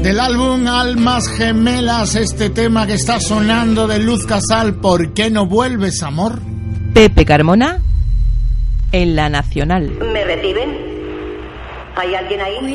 Del álbum Almas Gemelas, este tema que está sonando de Luz Casal, ¿por qué no vuelves, amor? Pepe Carmona en La Nacional. ¿Me reciben? ¿Hay alguien ahí?